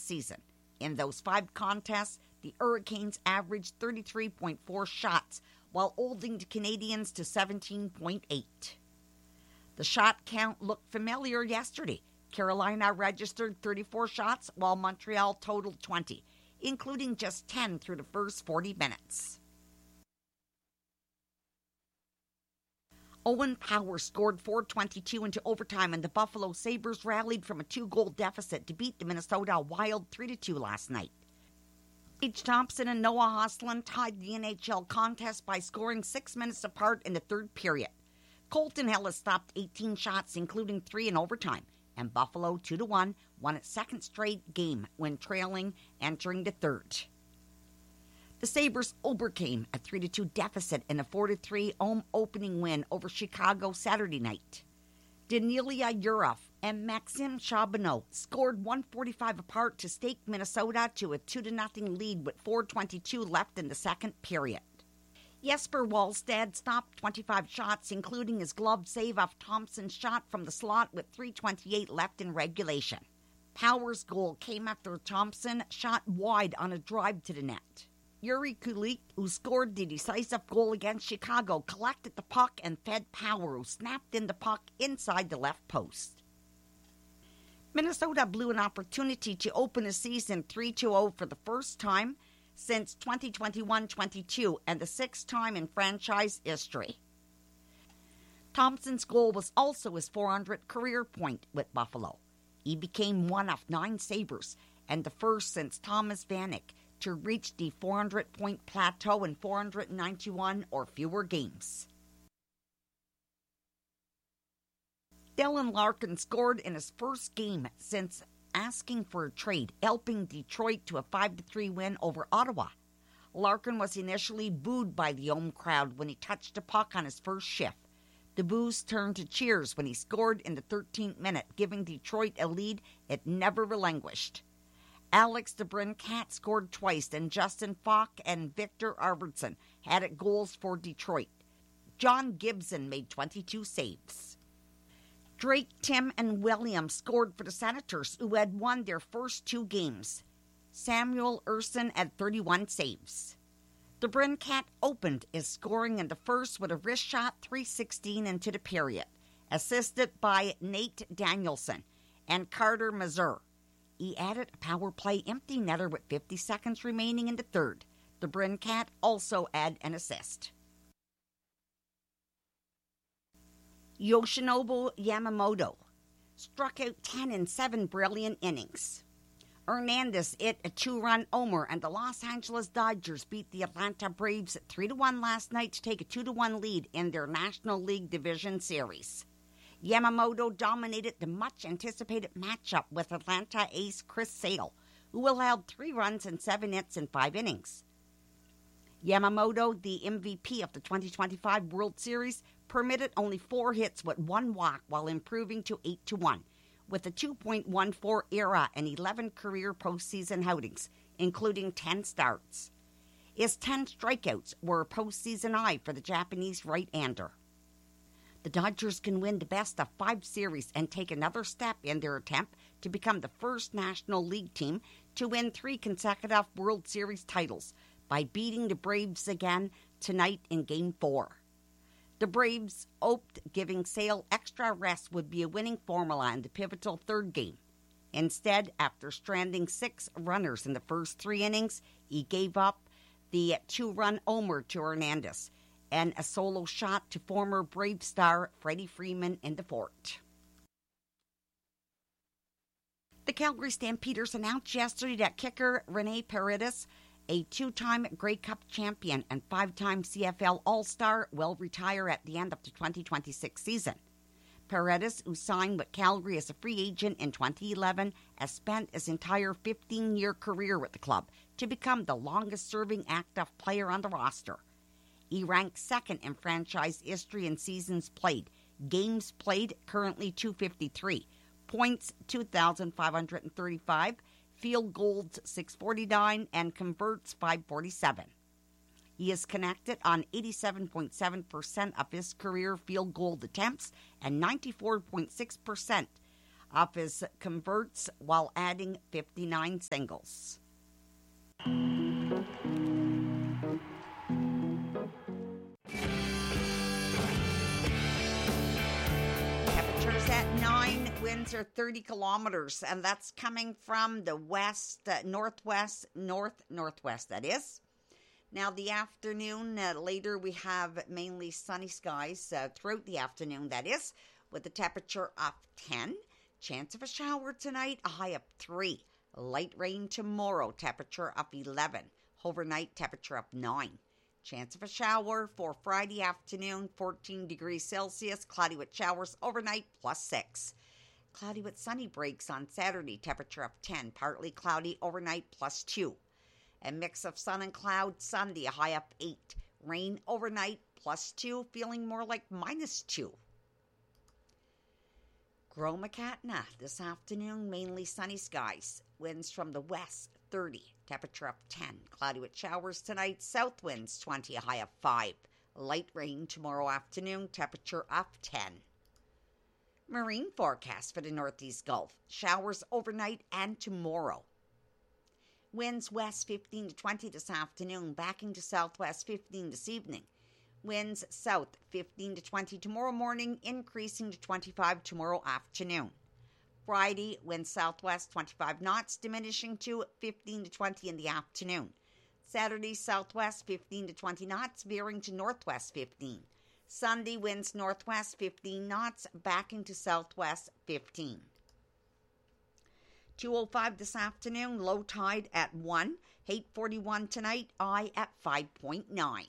season. In those 5 contests, the Hurricanes averaged 33.4 shots, while holding the Canadiens to 17.8. The shot count looked familiar yesterday. Carolina registered 34 shots, while Montreal totaled 20, including just 10 through the first 40 minutes. Owen Power scored .422 into overtime, and the Buffalo Sabres rallied from a 2-goal deficit to beat the Minnesota Wild 3-2 last night. Tage Thompson and Noah Hoslund tied the NHL contest by scoring 6 minutes apart in the third period. Colton Ellis stopped 18 shots, including 3 in overtime, and Buffalo 2-1 won its second straight game when trailing entering the third. The Sabres overcame a 3-2 deficit in a 4-3 home opening win over Chicago Saturday night. Danilia Yurov and Maxim Charbonneau scored 1:45 apart to stake Minnesota to a 2-0 lead with 4:22 left in the second period. Jesper Wallstedt stopped 25 shots, including his glove save off Thompson's shot from the slot with 3:28 left in regulation. Power's goal came after Thompson shot wide on a drive to the net. Yuri Kulik, who scored the decisive goal against Chicago, collected the puck and fed Power, who snapped in the puck inside the left post. Minnesota blew an opportunity to open the season 3-0 for the first time since 2021-22 and the 6th time in franchise history. Thompson's goal was also his 400th career point with Buffalo. He became one of 9 Sabres and the first since Thomas Vanek to reach the 400-point plateau in 491 or fewer games. Dylan Larkin scored in his first game since asking for a trade, helping Detroit to a 5-3 win over Ottawa. Larkin was initially booed by the home crowd when he touched the puck on his first shift. The boos turned to cheers when he scored in the 13th minute, giving Detroit a lead it never relinquished. Alex DeBrincat scored twice, and Justin Falk and Victor Arvidsson had goals for Detroit. John Gibson made 22 saves. Drake, Tim, and William scored for the Senators, who had won their first 2 games. Samuel Ersson had 31 saves. DeBrincat opened his scoring in the first with a wrist shot 3:16 into the period, assisted by Nate Danielson and Carter Mazur. He added a power play empty netter with 50 seconds remaining in the third. DeBrincat also had an assist. Yoshinobu Yamamoto struck out 10 in 7 brilliant innings. Hernandez hit a 2-run homer, and the Los Angeles Dodgers beat the Atlanta Braves 3-1 last night to take a 2-1 lead in their National League Division Series. Yamamoto dominated the much-anticipated matchup with Atlanta ace Chris Sale, who allowed 3 runs and 7 hits in 5 innings. Yamamoto, the MVP of the 2025 World Series, permitted only 4 hits with 1 walk while improving to 8-1, with a 2.14 ERA and 11 career postseason outings, including 10 starts. His 10 strikeouts were a postseason high for the Japanese right-hander. The Dodgers can win the best-of-5 series and take another step in their attempt to become the first National League team to win 3 consecutive World Series titles by beating the Braves again tonight in Game 4. The Braves hoped giving Sale extra rest would be a winning formula in the pivotal third game. Instead, after stranding 6 runners in the first 3 innings, he gave up the 2-run homer to Hernandez and a solo shot to former Brave star Freddie Freeman in the 4th. The Calgary Stampeders announced yesterday that kicker Rene Paredes, a 2-time Grey Cup champion and 5-time CFL All-Star, will retire at the end of the 2026 season. Paredes, who signed with Calgary as a free agent in 2011, has spent his entire 15-year career with the club to become the longest-serving active player on the roster. He ranks 2nd in franchise history in seasons played, games played currently 253, points 2,535, field goals 649, and converts 547. He is connected on 87.7% of his career field goal attempts and 94.6% off his converts while adding 59 singles. Temperatures at 9, winds are 30 kilometers, and that's coming from the west, northwest, northwest, that is. Now, the afternoon, later we have mainly sunny skies throughout the afternoon, that is, with the temperature of 10. Chance of a shower tonight, a high of 3. Light rain tomorrow, temperature of 11. Overnight, temperature of 9. Chance of a shower for Friday afternoon, 14 degrees Celsius. Cloudy with showers overnight, +6. Cloudy with sunny breaks on Saturday, temperature of 10. Partly cloudy overnight, +2. A mix of sun and cloud Sunday, a high up 8. Rain overnight, +2, feeling more like -2. Gromacatna, this afternoon, mainly sunny skies. Winds from the west, 30. Temperature of 10. Cloudy with showers tonight. South winds, 20, a high of 5. Light rain tomorrow afternoon, temperature of 10. Marine forecast for the Northeast Gulf. Showers overnight and tomorrow. Winds west 15 to 20 this afternoon, backing to southwest 15 this evening. Winds south 15 to 20 tomorrow morning, increasing to 25 tomorrow afternoon. Friday, wind southwest 25 knots, diminishing to 15 to 20 in the afternoon. Saturday, southwest 15 to 20 knots, veering to northwest 15. Sunday, winds northwest 15 knots, backing to southwest 15. 2:05 this afternoon, low tide at 1. 8:41 tonight, high at 5.9.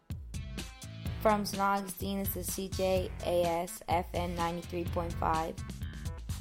From St. Augustine, it's the CJAS FM 93.5.